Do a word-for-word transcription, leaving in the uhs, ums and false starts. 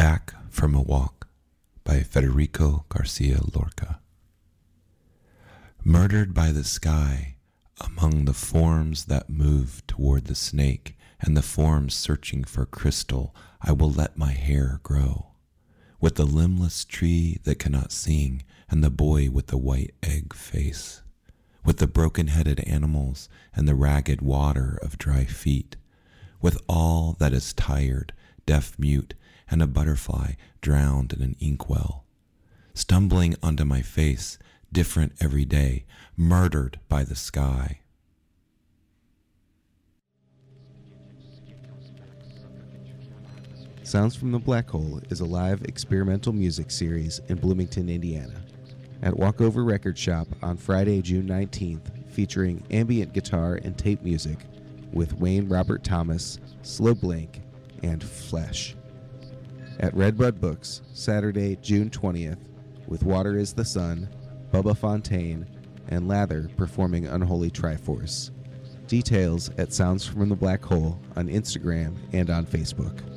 Back from a Walk by Federico Garcia Lorca. Murdered by the sky, among the forms that move toward the snake and the forms searching for crystal, I will let my hair grow. With the limbless tree that cannot sing and the boy with the white egg face. With the broken-headed animals and the ragged water of dry feet. With all that is tired, deaf-mute, and a butterfly drowned in an inkwell. Stumbling onto my face, different every day, murdered by the sky. Sounds from the Black Hole is a live experimental music series in Bloomington, Indiana, at Walkover Record Shop on Friday, June nineteenth, featuring ambient guitar and tape music with Wayne Robert Thomas, Slow Blink, and Flesh. At Redbud Books, Saturday, June twentieth, with Water is the Sun, Bubba Fontaine, and Lather performing Unholy Triforce. Details at Sounds from the Black Hole on Instagram and on Facebook.